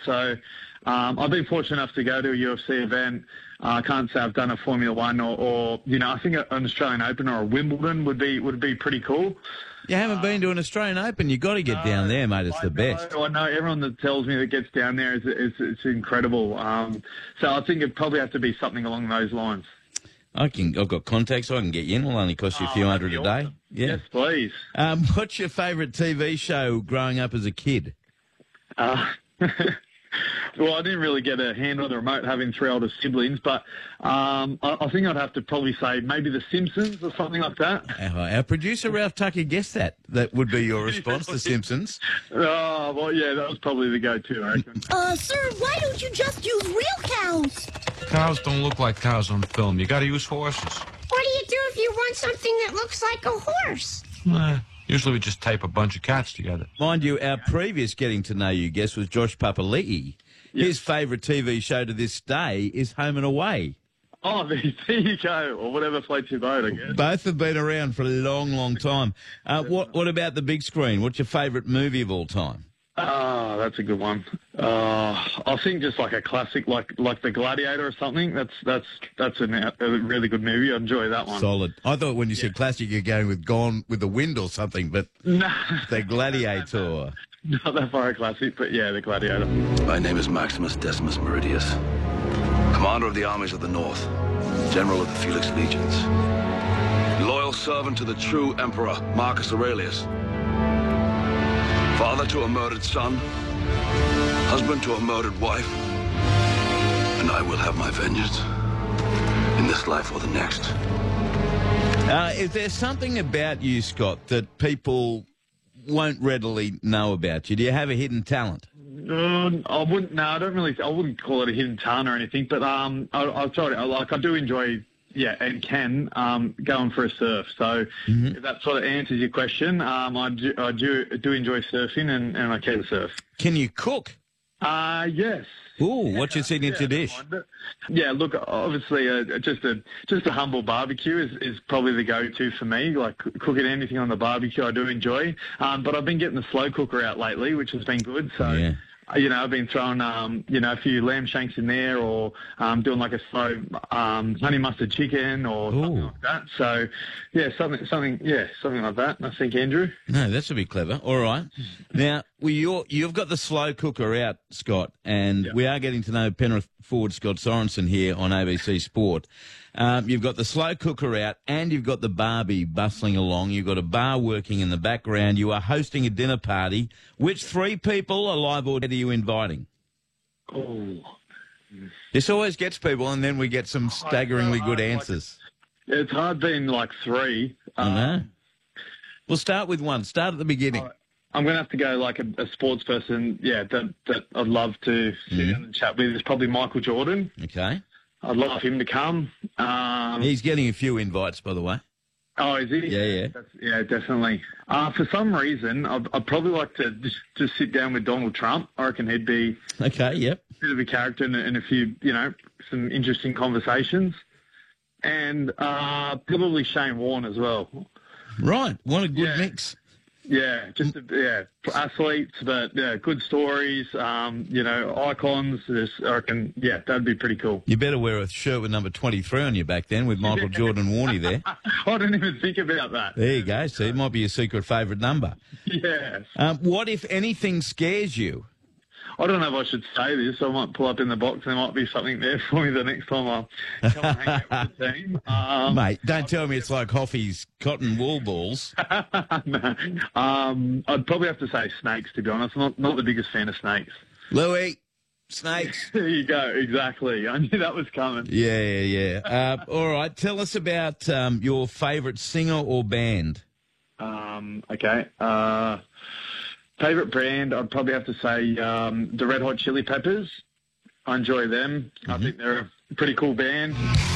So I've been fortunate enough to go to a UFC event. I can't say I've done a Formula One or I think an Australian Open or a Wimbledon would be pretty cool. You haven't been to an Australian Open. You've got to get down there, mate. It's the best. I know everyone that tells me that gets down there it's incredible. So I think it'd probably have to be something along those lines. I've got contacts. I can get you in. It'll only cost you a few hundred a day. Yeah. Yes, please. What's your favourite TV show growing up as a kid? Well, I didn't really get a hand on the remote having three older siblings, but I think I'd have to probably say maybe The Simpsons or something like that. Our producer, Ralph Tucker, guessed that. That would be your response, The Simpsons. Oh, well, yeah, that was probably the go-to, I reckon. Sir, why don't you just use real cows? Cows don't look like cows on film. You got to use horses. What do you do if you want something that looks like a horse? Usually we just tape a bunch of cats together. Mind you, our previous Getting to Know You guest was Josh Papali'i. Yep. His favourite TV show to this day is Home and Away. Oh, there you go, or whatever floats your boat, I guess. Both have been around for a long, long time. What about the big screen? What's your favourite movie of all time? Oh, that's a good one. I think just like a classic, like The Gladiator or something. That's a really good movie. I enjoy that one. Solid. I thought when you said classic, you're going with Gone with the Wind or something, but no. The Gladiator. Not that far a classic, but yeah, The Gladiator. My name is Maximus Decimus Meridius, commander of the armies of the North, general of the Felix Legions, loyal servant to the true emperor, Marcus Aurelius, father to a murdered son, husband to a murdered wife, and I will have my vengeance in this life or the next. Is there something about you, Scott, that people won't readily know about you? Do you have a hidden talent? I wouldn't. No, I don't really. I wouldn't call it a hidden talent or anything. But I do enjoy. Yeah, and can going for a surf. So if that sort of answers your question, I do enjoy surfing and I can surf. Can you cook? Yes. Ooh, what's your signature dish? Yeah, look, obviously, just a humble barbecue is probably the go-to for me. Like cooking anything on the barbecue, I do enjoy. But I've been getting the slow cooker out lately, which has been good. So. Yeah. I've been throwing, a few lamb shanks in there or doing like a slow honey mustard chicken or something like that. So, yeah, something like that, I think, Andrew. No, that's a bit clever. All right. Now, you've got the slow cooker out, Scott, and we are getting to know Penrith forward Scott Sorensen here on ABC Sport. You've got the slow cooker out and you've got the Barbie bustling along. You've got a bar working in the background. You are hosting a dinner party. Which three people, alive or dead, are you inviting? Oh. This always gets people, and then we get some staggeringly good answers. It's hard being like three. I know. We'll start with one. Start at the beginning. I'm going to have to go like a sports person, that I'd love to sit down and chat with. Is probably Michael Jordan. Okay. I'd love him to come. He's getting a few invites, by the way. Oh, is he? Yeah. Yeah, definitely. For some reason, I'd probably like to just sit down with Donald Trump. I reckon he'd be a bit of a character and a few, some interesting conversations. And probably Shane Warne as well. Right. What a good mix. Yeah, just athletes, but good stories. Icons. I reckon, that'd be pretty cool. You better wear a shirt with number 23 on your back then, with Michael Jordan Warney there. I didn't even think about that. There you go. See, it might be your secret favourite number. Yes. What, if anything, scares you? I don't know if I should say this. I might pull up in the box and there might be something there for me the next time I come and hang out with the team. Mate, don't tell me it's like Hoffy's cotton wool balls. No. I'd probably have to say snakes, to be honest. I'm not the biggest fan of snakes. Louis, snakes. There you go. Exactly. I knew that was coming. Yeah. All right. Tell us about your favourite singer or band. Okay. Favourite brand, I'd probably have to say the Red Hot Chili Peppers. I enjoy them. I think they're a pretty cool band.